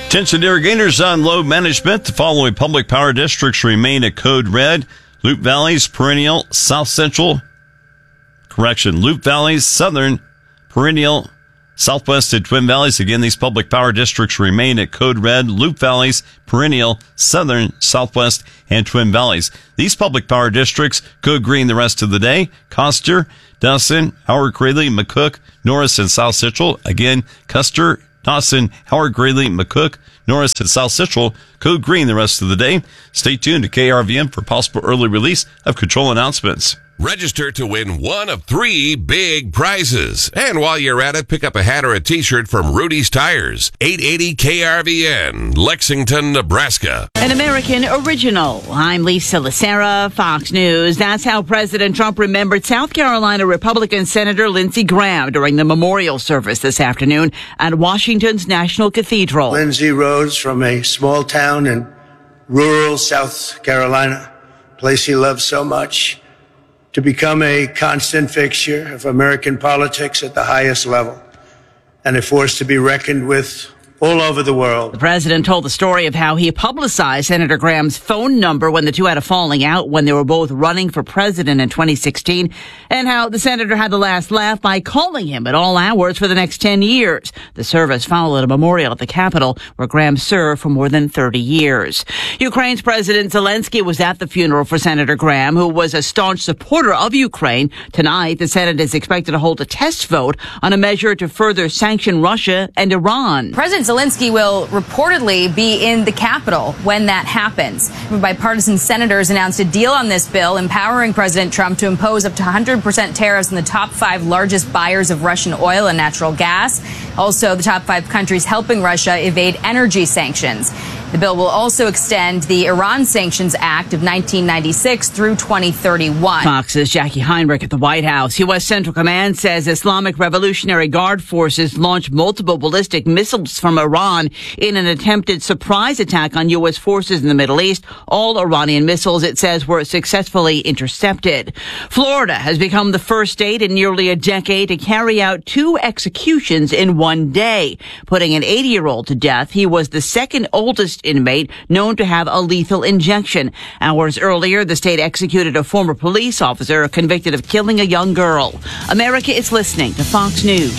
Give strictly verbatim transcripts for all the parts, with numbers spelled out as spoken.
Attention irrigators on load management. The following public power districts remain at code red. Loup Valley's perennial, South Central, correction, Loup Valley's Southern, perennial, Southwest, and Twin Valleys. Again, these public power districts remain at code red. Loup Valley's perennial, Southern, Southwest, and Twin Valleys. These public power districts code green the rest of the day. Custer, Dawson, Howard, Greeley, McCook, Norris, and South Central. Again, Custer, Dawson, Howard, Greeley, McCook, Norris, and South Central code green the rest of the day. Stay tuned to K R V N for possible early release of control announcements. Register to win one of three big prizes. And while you're at it, pick up a hat or a t-shirt from Rudy's Tires. eight eighty K R V N, Lexington, Nebraska. An American original. I'm Lisa Lacera, Fox News. That's how President Trump remembered South Carolina Republican Senator Lindsey Graham during the memorial service this afternoon at Washington's National Cathedral. Lindsey rose from a small town in rural South Carolina, a place he loved so much, to become a constant fixture of American politics at the highest level and a force to be reckoned with all over the world. The president told the story of how he publicized Senator Graham's phone number when the two had a falling out when they were both running for president in twenty sixteen, and how the senator had the last laugh by calling him at all hours for the next ten years. The service followed a memorial at the Capitol where Graham served for more than thirty years. Ukraine's President Zelensky was at the funeral for Senator Graham, who was a staunch supporter of Ukraine. Tonight, the Senate is expected to hold a test vote on a measure to further sanction Russia and Iran. President Zelensky will reportedly be in the Capitol when that happens. Bipartisan senators announced a deal on this bill empowering President Trump to impose up to one hundred percent tariffs on the top five largest buyers of Russian oil and natural gas. Also, the top five countries helping Russia evade energy sanctions. The bill will also extend the Iran Sanctions Act of nineteen ninety-six through twenty thirty-one. Fox's Jackie Heinrich at the White House. U S. Central Command says Islamic Revolutionary Guard forces launched multiple ballistic missiles from Iran in an attempted surprise attack on U S forces in the Middle East. All Iranian missiles, it says, were successfully intercepted. Florida has become the first state in nearly a decade to carry out two executions in one day, putting an eighty-year-old to death. He was the second oldest inmate known to have a lethal injection. Hours earlier, the state executed a former police officer convicted of killing a young girl. America is listening to Fox News.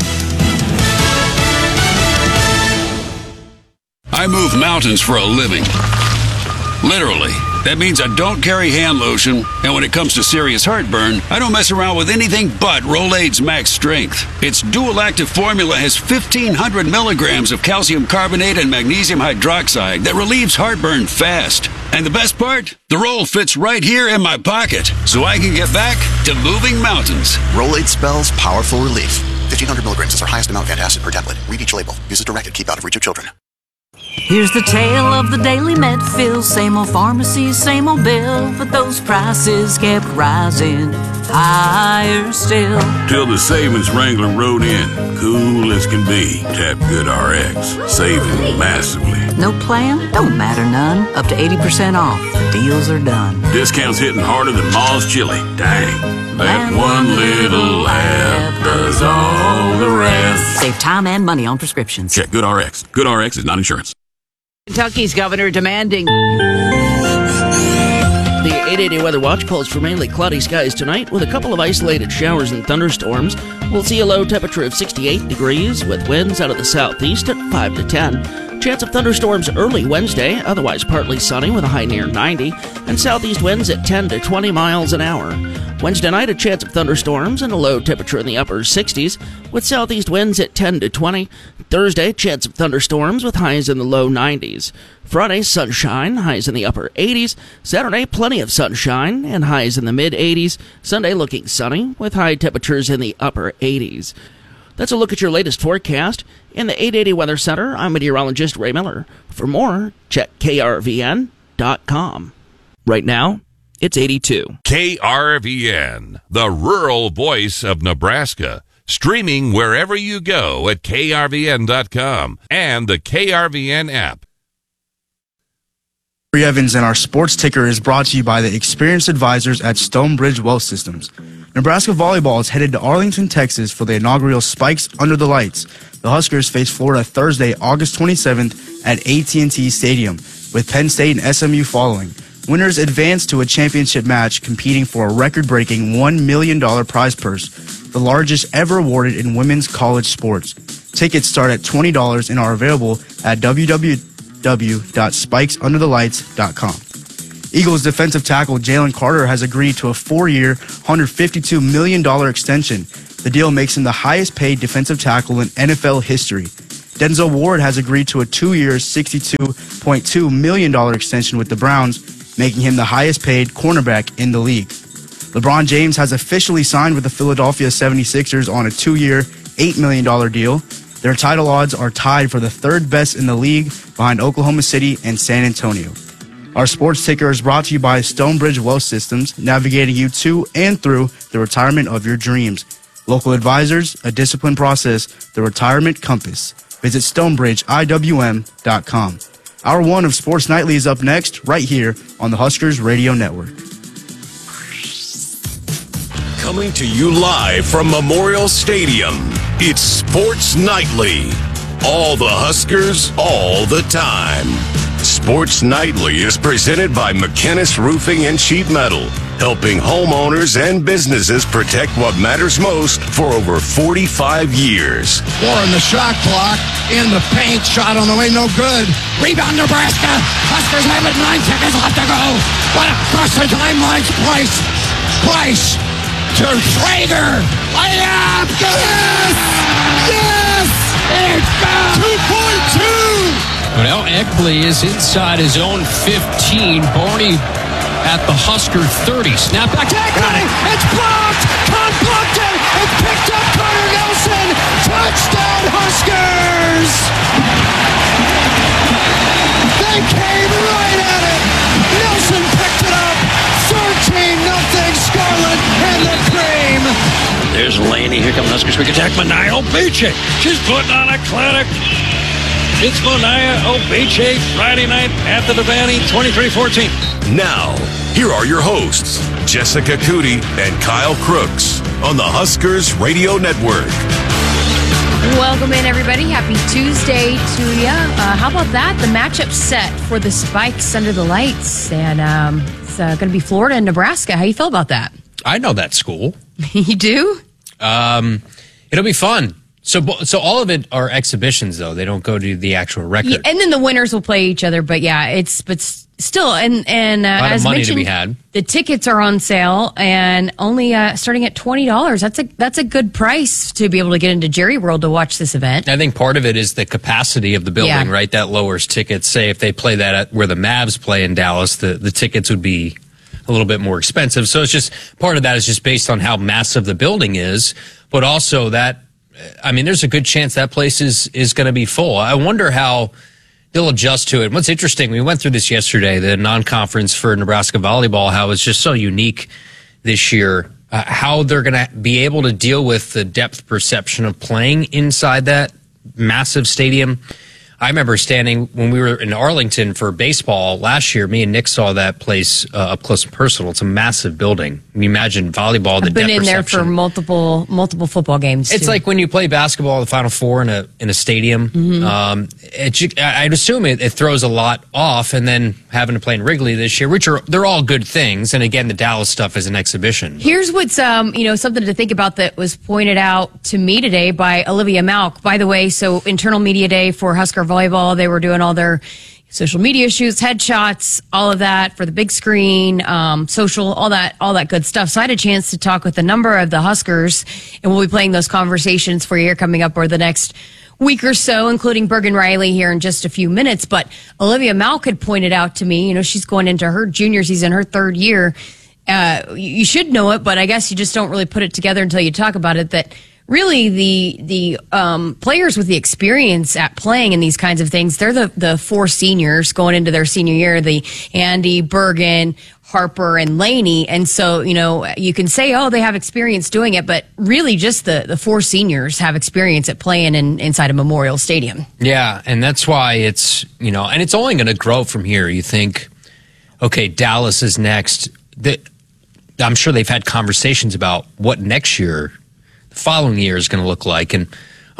I move mountains for a living. Literally. That means I don't carry hand lotion, and when it comes to serious heartburn, I don't mess around with anything but Rolaids Max Strength. Its dual-active formula has fifteen hundred milligrams of calcium carbonate and magnesium hydroxide that relieves heartburn fast. And the best part? The roll fits right here in my pocket, so I can get back to moving mountains. Rolaids spells powerful relief. fifteen hundred milligrams is our highest amount of antacid per tablet. Read each label. Use as directed. Keep out of reach of children. Here's the tale of the Daily Medfill. Same old pharmacy, same old bill, but those prices kept rising higher still. Till the savings wrangler rode in, cool as can be. Tap Good R X, saving massively. No plan? Don't matter none. Up to eighty percent off. The deals are done. Discounts hitting harder than Ma's chili. Dang. That one little app does all the rest. Save time and money on prescriptions. Check Good R X. Good R X is not insurance. Kentucky's governor demanding. The eight eighty Weather Watch calls for mainly cloudy skies tonight with a couple of isolated showers and thunderstorms. We'll see a low temperature of sixty-eight degrees with winds out of the southeast at five to ten. Chance of thunderstorms early Wednesday, otherwise partly sunny with a high near ninety, and southeast winds at ten to twenty miles an hour. Wednesday night, a chance of thunderstorms and a low temperature in the upper sixties, with southeast winds at ten to twenty. Thursday, chance of thunderstorms with highs in the low nineties. Friday, sunshine, highs in the upper eighties. Saturday, plenty of sunshine and highs in the mid-eighties. Sunday, looking sunny with high temperatures in the upper eighties. That's a look at your latest forecast. In the eight eighty Weather Center, I'm meteorologist Ray Miller. For more, check K R V N dot com. Right now, it's eighty-two. K R V N, the rural voice of Nebraska. Streaming wherever you go at K R V N dot com and the K R V N app. Corey Evans and our sports ticker is brought to you by the experienced advisors at Stonebridge Wealth Systems. Nebraska volleyball is headed to Arlington, Texas for the inaugural Spikes Under the Lights. The Huskers face Florida Thursday, August twenty-seventh at A T and T Stadium, with Penn State and S M U following. Winners advance to a championship match, competing for a record-breaking one million dollars prize purse, the largest ever awarded in women's college sports. Tickets start at twenty dollars and are available at w w w dot spikes under the lights dot com. Eagles defensive tackle Jalen Carter has agreed to a four-year, one hundred fifty-two million dollars extension. The deal makes him the highest-paid defensive tackle in N F L history. Denzel Ward has agreed to a two-year, sixty-two point two million dollars extension with the Browns, making him the highest-paid cornerback in the league. LeBron James has officially signed with the Philadelphia seventy-sixers on a two-year, eight million dollars deal. Their title odds are tied for the third best in the league, behind Oklahoma City and San Antonio. Our sports ticker is brought to you by Stonebridge Wealth Systems, navigating you to and through the retirement of your dreams. Local advisors, a disciplined process, the retirement compass. Visit stonebridge I W M dot com. Hour one of Sports Nightly is up next, right here on the Huskers Radio Network. Coming to you live from Memorial Stadium, it's Sports Nightly. All the Huskers, all the time. Sports Nightly is presented by McKinnis Roofing and Sheet Metal, helping homeowners and businesses protect what matters most for over forty-five years. Warren, the shot clock in the paint, shot on the way, no good. Rebound, Nebraska. Huskers have it, nine seconds left to go. What across the timelines, Price. Price to Traeger. Layup, yes! Yes! It's got two point two! Well, Eckley is inside his own fifteen. Barney at the Husker thirty. Snap back to Eckley. It's blocked. Con blocked it. It's picked up. Carter Nelson. Touchdown Huskers. They came right at it. Nelson picked it up. thirteen nothing Scarlet and the cream. There's Laney. Here come Huskers. Quick attack. Manaya Obeche. She's putting on a clinic. It's Manaya Obeche, Friday night at the Devaney, twenty-three fourteen. Now, here are your hosts, Jessica Cootie and Kyle Crooks, on the Huskers Radio Network. Welcome in, everybody. Happy Tuesday to you. Uh, how about that? The matchup set for the Spikes under the lights. And um, it's uh, going to be Florida and Nebraska. How you feel about that? I know that school. You do? Um, it'll be fun. So, so all of it are exhibitions, though. They don't go to the actual record. Yeah, and then the winners will play each other. But yeah, it's but still, and and uh, a lot as of money mentioned, to be had. The tickets are on sale and only uh, starting at twenty dollars. That's a that's a good price to be able to get into Jerry World to watch this event. I think part of it is the capacity of the building, Yeah. right? That lowers tickets. Say if they play that at where the Mavs play in Dallas, the the tickets would be a little bit more expensive. So it's just part of that is just based on how massive the building is, but also that. I mean, there's a good chance that place is, is going to be full. I wonder how they'll adjust to it. What's interesting, we went through this yesterday, the non-conference for Nebraska volleyball, how it's just so unique this year, uh, how they're going to be able to deal with the depth perception of playing inside that massive stadium. I remember standing when we were in Arlington for baseball last year. Me and Nick saw that place uh, up close and personal. It's a massive building. You imagine volleyball, the I've been depth in there perception. for multiple multiple football games. It's too. like when you play basketball, the Final Four in a in a stadium. Mhm. Um, it, I'd assume it, it throws a lot off, and then having to play in Wrigley this year, which are they're all good things. And again, the Dallas stuff is an exhibition. Here's what's um you know something to think about that was pointed out to me today by Olivia Malk. By the way, so internal media day for Husker volleyball, they were doing all their social media shoots, headshots, all of that for the big screen, um, social, all that, all that good stuff. So I had a chance to talk with a number of the Huskers, and we'll be playing those conversations for you here coming up over the next week or so, including Bergen Riley here in just a few minutes. But Olivia Malk had pointed out to me, you know, she's going into her junior season, her third year. Uh, you should know it, but I guess you just don't really put it together until you talk about it, that really the the um, players with the experience at playing in these kinds of things, they're the, the four seniors going into their senior year, the Andy, Bergen, Harper, and Laney. And so, you know, you can say, oh, they have experience doing it, but really just the, the four seniors have experience at playing in, inside a Memorial Stadium. Yeah, and that's why it's, you know, and it's only going to grow from here. You think, okay, Dallas is next. The, I'm sure they've had conversations about what next year, the following year is going to look like. And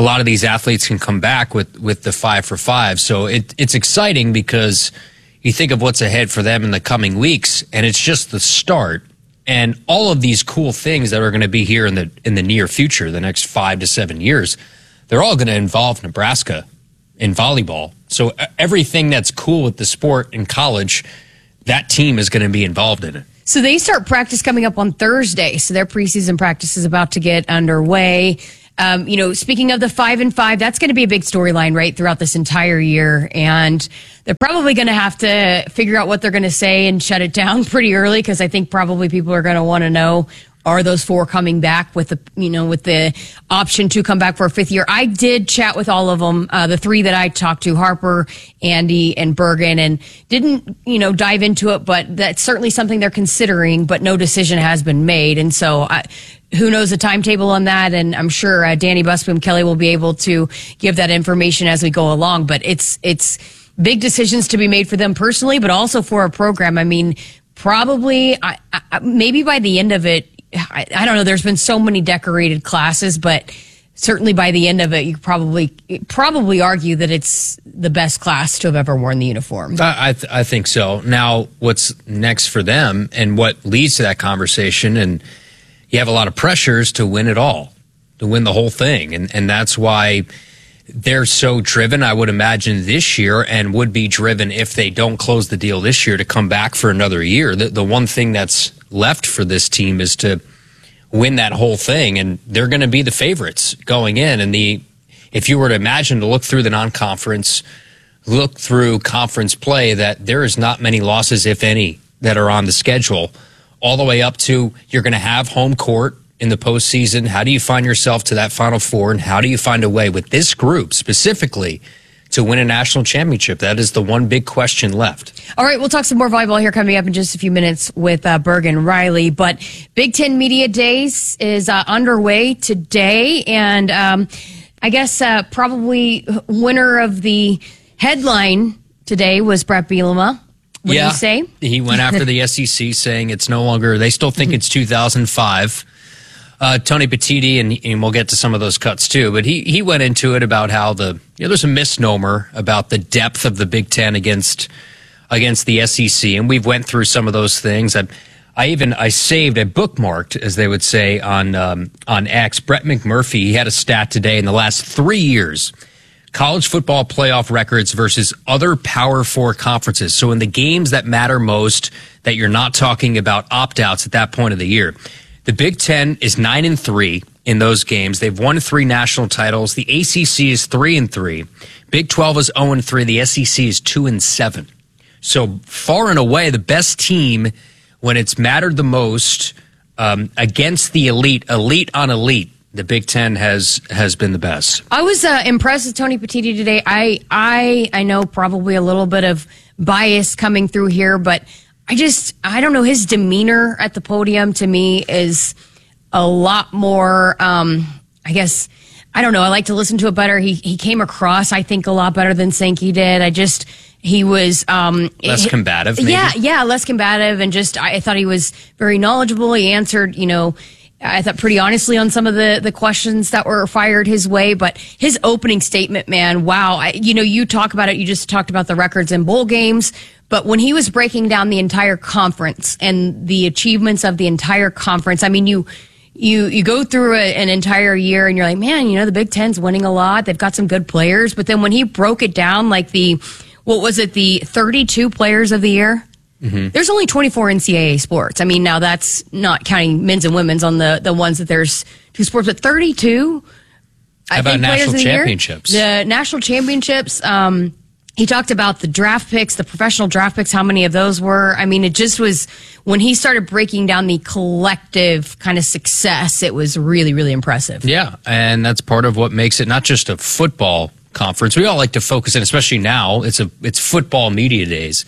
a lot of these athletes can come back with, with the five for five. So it, it's exciting because you think of what's ahead for them in the coming weeks, and it's just the start. And all of these cool things that are going to be here in the in the near future, the next five to seven years, they're all going to involve Nebraska in volleyball. So everything that's cool with the sport in college, that team is going to be involved in it. So they start practice coming up on Thursday. So their preseason practice is about to get underway. Um, you know, speaking of the five and five, that's going to be a big storyline, right, throughout this entire year. And they're probably going to have to figure out what they're going to say and shut it down pretty early, because I think probably people are going to want to know, are those four coming back with the, you know, with the option to come back for a fifth year? I did chat with all of them, uh, the three that I talked to, Harper, Andy, and Bergen, and didn't, you know, dive into it, but that's certainly something they're considering, but no decision has been made. And so I, who knows the timetable on that? And I'm sure uh, Danny Busboom Kelly will be able to give that information as we go along. But it's it's big decisions to be made for them personally, but also for a program. I mean, probably I, I, maybe by the end of it, I, I don't know. There's been so many decorated classes, but certainly by the end of it, you probably probably argue that it's the best class to have ever worn the uniform. I I, th- I think so. Now, what's next for them, and what leads to that conversation, and you have a lot of pressures to win it all, to win the whole thing. And, and that's why they're so driven, I would imagine, this year, and would be driven if they don't close the deal this year to come back for another year. The, the one thing that's left for this team is to win that whole thing, and they're going to be the favorites going in. And the if you were to imagine to look through the non-conference, look through conference play, that there is not many losses, if any, that are on the schedule, all the way up to you're going to have home court in the postseason. How do you find yourself to that Final Four, and how do you find a way with this group specifically to win a national championship? That is the one big question left. All right, we'll talk some more volleyball here coming up in just a few minutes with uh, Bergen Riley. But Big Ten Media Days is uh, underway today, and um, I guess uh, probably winner of the headline today was Brett Bielema. What yeah, did he say? He went after the S E C saying it's no longer, they still think it's two thousand five. Uh, Tony Petitti, and, and we'll get to some of those cuts too, but he, he went into it about how the, you know, there's a misnomer about the depth of the Big Ten against, against the S E C. And we've went through some of those things. I, I even, I saved, I bookmarked, as they would say on, um, on X. Brett McMurphy, he had a stat today in the last three years. College football playoff records versus other Power Four conferences. So in the games that matter most, that you're not talking about opt-outs at that point of the year, the Big Ten is nine and three in those games. They've won three national titles. The A C C is three and three. Big twelve is zero and three. The S E C is two and seven. So far and away, the best team when it's mattered the most um, against the elite, elite on elite. The Big Ten has has been the best. I was uh, impressed with Tony Petitti today. I I I know probably a little bit of bias coming through here, but I just I don't know, his demeanor at the podium to me is a lot more. Um, I guess I don't know. I like to listen to it better. He he came across, I think, a lot better than Sankey did. I just he was um, less combative. Maybe. Yeah, yeah, less combative, and just I, I thought he was very knowledgeable. He answered, you know. I thought pretty honestly on some of the, the questions that were fired his way, but his opening statement, man, wow. I, you know, you talk about it. You just talked about the records in bowl games, but when he was breaking down the entire conference and the achievements of the entire conference, I mean, you, you, you go through a, an entire year and you're like, man, you know, the Big Ten's winning a lot. They've got some good players. But then when he broke it down, like the, what was it? The thirty-two players of the year. Mm-hmm. There's only twenty-four N C double A sports. I mean, now that's not counting men's and women's on the, the ones that there's two sports, but thirty-two. How about national championships? The national championships. Um, he talked about the draft picks, the professional draft picks, how many of those were. I mean, it just was, when he started breaking down the collective kind of success, it was really, really impressive. Yeah, and that's part of what makes it not just a football conference. We all like to focus in, especially now, it's a it's football media days.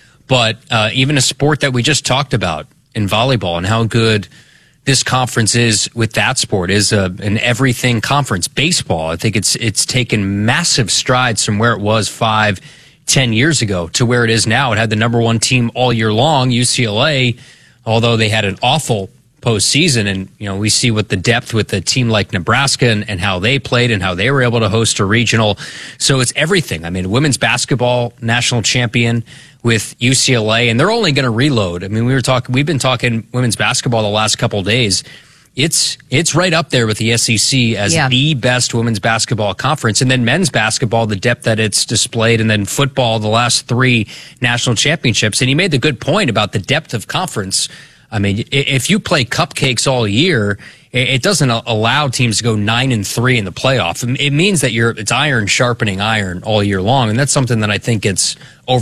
But uh, even a sport that we just talked about in volleyball and how good this conference is with that sport is a, an everything conference. Baseball, I think it's it's taken massive strides from where it was five, ten years ago to where it is now. It had the number one team all year long, U C L A, although they had an awful postseason. And, you know, we see what the depth with a team like Nebraska and, and how they played and how they were able to host a regional. So it's everything. I mean, women's basketball national champion with U C L A, and they're only going to reload. I mean, we were talking, we've been talking women's basketball the last couple of days. It's it's right up there with the S E C as Yeah. the best women's basketball conference. And then men's basketball, the depth that it's displayed, and then football, the last three national championships. And he made the good point about the depth of conference. I mean, i- if you play cupcakes all year, i- it doesn't a- allow teams to go nine and three in the playoff. It means that you're it's iron sharpening iron all year long, and that's something that I think it's over.